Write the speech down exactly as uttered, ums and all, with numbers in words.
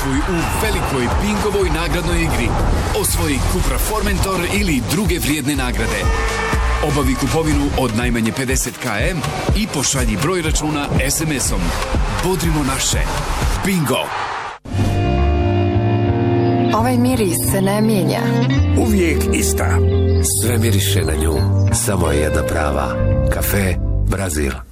Učestvuj u velikoj Bingovoj nagradnoj igri. Osvoji Cupra Formentor ili druge vrijedne nagrade. Obavi kupovinu od najmanje pedeset kilometara i pošalji broj računa es em esom. Bodrimo naše. Bingo! Ovaj miris se ne mijenja. Uvijek ista. Sve miriše na nju. Samo je jedna prava. Kafe Brazil.